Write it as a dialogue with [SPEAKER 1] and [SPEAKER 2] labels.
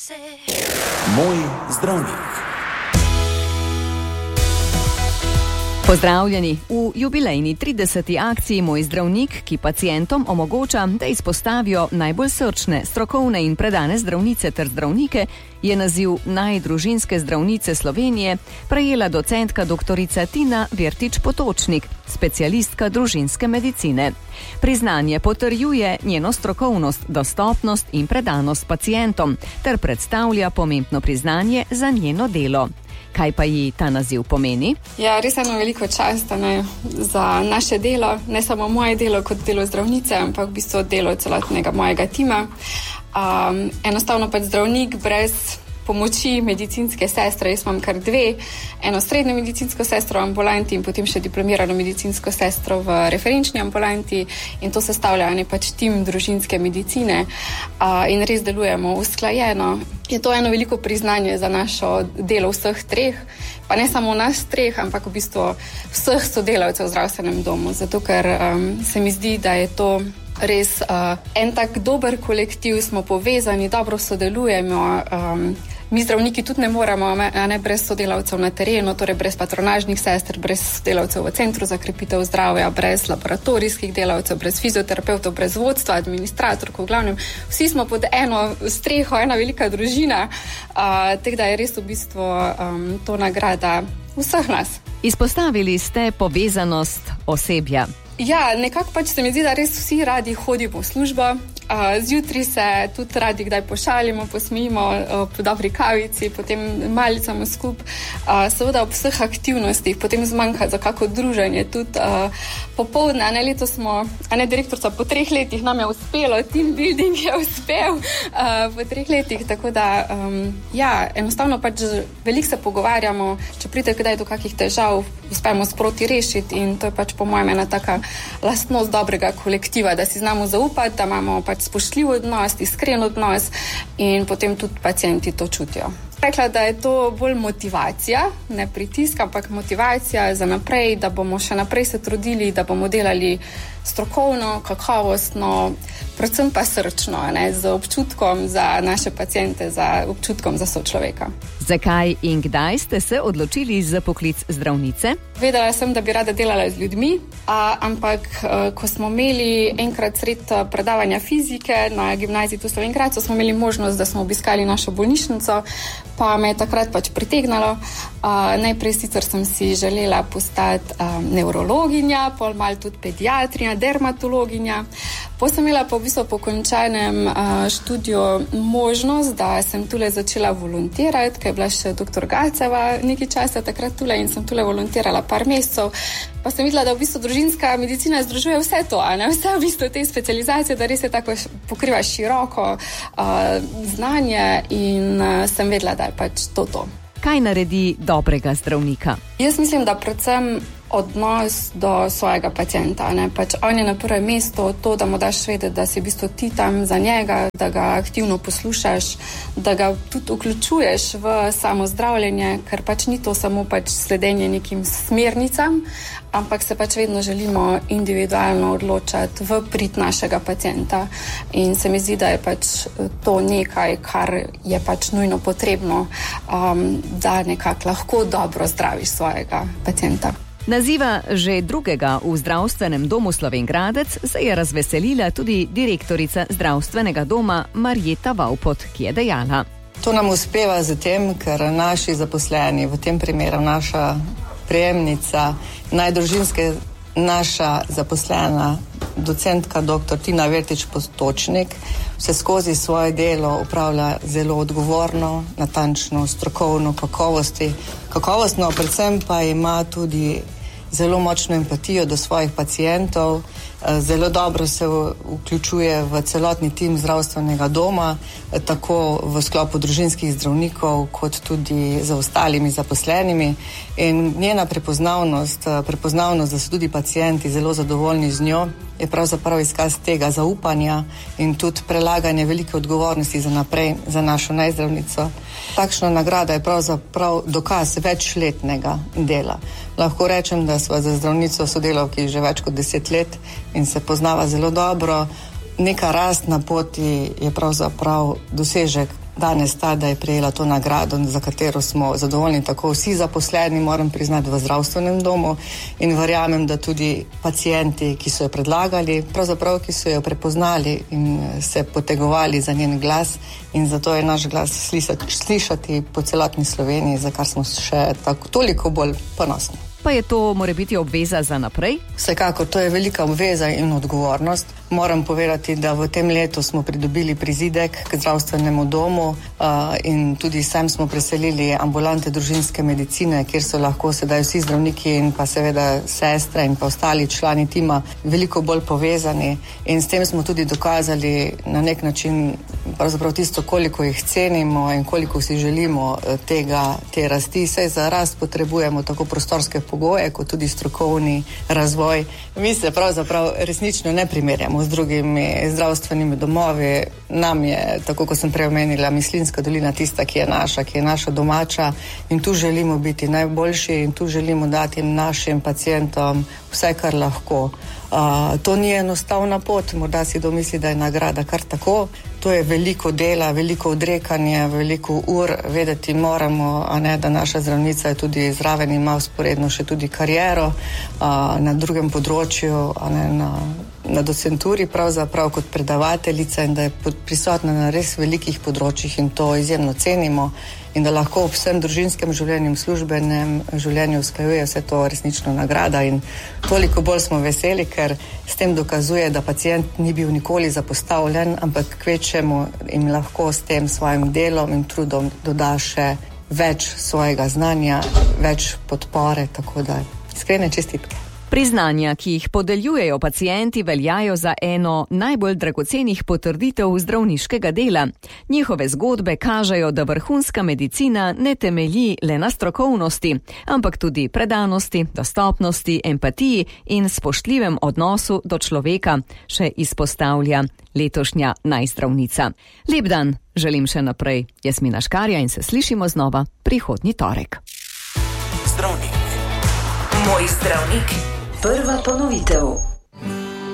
[SPEAKER 1] Moj zdravnik.
[SPEAKER 2] Pozdravljeni v jubilejni 30. akciji Moj zdravnik, ki pacientom omogoča, da izpostavijo najbolj srčne, strokovne in predane zdravnice ter zdravnike, je naziv najdružinske zdravnice Slovenije prejela docentka doktorica Tina Vertič-Potočnik, specialistka družinske medicine. Priznanje potrjuje njeno strokovnost, dostopnost in predanost pacientom ter predstavlja pomembno priznanje za njeno delo. Kaj pa ji ta naziv pomeni?
[SPEAKER 3] Ja, res eno veliko čast za naše delo, ne samo moje delo kot delo zdravnice, ampak v bistvu delo celotnega mojega tima. Enostavno pač zdravnik brez pomoči medicinske sestre, jaz imam kar dve, eno srednjo medicinsko sestro v ambulanti in potem še diplomirano medicinsko sestro v referenčni ambulanti, in to sestavlja pač tim družinske medicine in res delujemo usklajeno. Je to eno veliko priznanje za našo delo vseh treh, pa ne samo nas treh, ampak v bistvu vseh sodelavcev v zdravstvenem domu, zato ker se mi zdi, da je to res en tak dober kolektiv, smo povezani, dobro sodelujemo. Mi zdravniki tudi ne moremo, brez sodelavcev na terenu, torej brez patronažnih sester, brez sodelavcev v centru za krepitev zdravja, brez laboratorijskih delavcev, brez fizioterapeutov, brez vodstva, administratorkov, v glavnem, vsi smo pod eno streho, ena velika družina, tako da je res v bistvu to nagrada vseh nas.
[SPEAKER 2] Izpostavili ste povezanost osebja.
[SPEAKER 3] Ja, nekako pač se mi zdi, da res vsi radi hodimo v službo. Zjutraj se tudi radi kdaj pošalimo, posmejimo po dobri kavici, potem malicamo skupaj. Seveda ob vseh aktivnostih, potem zmanjka za kako druženje. Tudi popoldne, letos smo, direktorica, po 3 letih nam je uspelo, team building je uspel po 3 letih, tako da enostavno pač veliko se pogovarjamo, če pride kdaj do kakih težav, uspemo sproti rešiti, in to je pač po mojem ena taka lastnost dobrega kolektiva, da si znamo zaupati, da imamo pač spoštljiv odnos, iskren odnos, in potem tudi pacienti to čutijo. Rekla, da je to bolj motivacija, ne pritisk, ampak motivacija za naprej, da bomo še naprej se trudili, da bomo delali strokovno, kakovostno, predvsem pa srčno, z občutkom za naše paciente, za občutkom za sočloveka.
[SPEAKER 2] Zakaj in kdaj ste se odločili za poklic zdravnice?
[SPEAKER 3] Vedela sem, da bi rada delala z ljudmi, ampak ko smo imeli enkrat sred predavanja fizike na gimnaziji tu v Slovenj Gradcu, smo imeli možnost, da smo obiskali našo bolnišnico, pa me je takrat pač pritegnalo. Najprej sicer sem si želela postati nevrologinja, pol malo tudi pediatrinja, dermatologinja. Potem sem imela v bistvu po končanem študiju možnost, da sem tule začela volontirati, ker je bila še doktor Gaceva nekaj časa takrat tule in sem tule volontirala par mesecev. Pa sem videla, da v bistvu družinska medicina združuje vse to, vse v bistvu te specializacije, da res je tako pokriva široko znanje, in sem vedela, da je pač to.
[SPEAKER 2] Kaj naredi dobrega zdravnika?
[SPEAKER 3] Jaz mislim, da predvsem odnos do svojega pacienta. Pač on je na prvem mestu, to, da mu daš vedeti, da si v bistvu ti tam za njega, da ga aktivno poslušaš, da ga tudi vključuješ v samo zdravljenje, ker pač ni to samo pač sledenje nekim smernicam, ampak se pač vedno želimo individualno odločati v prid našega pacienta. In se mi zdi, da je pač to nekaj, kar je pač nujno potrebno, da nekako lahko dobro zdraviš svojega pacienta.
[SPEAKER 2] Naziva že drugega v zdravstvenem domu Slovenj Gradec se je razveselila tudi direktorica zdravstvenega doma Marjeta Vaupot, ki je dejala:
[SPEAKER 4] To nam uspeva zatem, ker naši zaposleni, v tem primeru naša prejemnica, najdružinske naša zaposlena, docentka dr. Tina Vertič-Potočnik, vse skozi svoje delo upravlja zelo odgovorno, natančno, strokovno, kakovostno, predvsem pa ima tudi zelo močno empatijo do svojih pacientov, zelo dobro se vključuje v celotni tim zdravstvenega doma, tako v sklopu družinskih zdravnikov, kot tudi za ostalimi zaposlenimi. In njena prepoznavnost, da so tudi pacienti zelo zadovoljni z njo, je pravzaprav izkaz tega zaupanja in tudi prelaganje velike odgovornosti za naprej za našo najzdravnico. Takšna nagrada je pravzaprav dokaz večletnega dela. Lahko rečem, da sva za zdravnico sodelavki že več kot 10 let in se poznava zelo dobro. Neka rast na poti je pravzaprav dosežek danes ta, da je prejela to nagrado, za katero smo zadovoljni tako vsi zaposleni, moram priznati, v zdravstvenem domu, in verjamem, da tudi pacienti, ki so jo predlagali, pravzaprav, ki so jo prepoznali in se potegovali za njen glas, in zato je naš glas slišati po celotni Sloveniji, za kar smo še toliko bolj ponosni.
[SPEAKER 2] Pa je to mora biti obveza za naprej?
[SPEAKER 4] Vsekakor, to je velika obveza in odgovornost. Moram povedati, da v tem letu smo pridobili prizidek k zdravstvenemu domu in tudi sem smo preselili ambulante družinske medicine, kjer so lahko sedaj vsi zdravniki in pa seveda sestre in pa ostali člani tima veliko bolj povezani, in s tem smo tudi dokazali na nek način pravzaprav tisto, koliko jih cenimo in koliko si želimo te rasti. Saj za rast potrebujemo tako prostorske pogoje, kot tudi strokovni razvoj. Mi se pravzaprav resnično ne primerjamo z drugimi zdravstvenimi domovi. Nam je, tako kot sem prej omenila, Mislinjska dolina tista, ki je naša domača, in tu želimo biti najboljši in tu želimo dati našim pacientom vse, kar lahko. To ni enostavna pot, morda si domisli, da je nagrada kar tako. To je veliko dela, veliko odrekanja, veliko ur. Vedeti moramo, da naša zdravnica je tudi zraven, ima vzporedno še tudi kariero na drugem področju, na docenturi pravzaprav kot predavateljica, in da je prisotna na res velikih področjih, in to izjemno cenimo, in da lahko ob vsem družinskem življenju, službenem življenju usklajuje vse to resnično nagrada, in toliko bolj smo veseli, ker s tem dokazuje, da pacient ni bil nikoli zapostavljen, ampak kvečemu jim lahko s tem svojim delom in trudom doda še več svojega znanja, več podpore, tako da iskrene čestitke.
[SPEAKER 2] Priznanja, ki jih podeljujejo pacienti, veljajo za eno najbolj dragocenih potrditev zdravniškega dela. Njihove zgodbe kažejo, da vrhunska medicina ne temelji le na strokovnosti, ampak tudi predanosti, dostopnosti, empatiji in spoštljivem odnosu do človeka, še izpostavlja letošnja najzdravnica. Lep dan želim še naprej. Jasmina Škarja, in se slišimo znova prihodnji torek.
[SPEAKER 1] Zdravnik. Moj zdravnik. Prva ponovitev.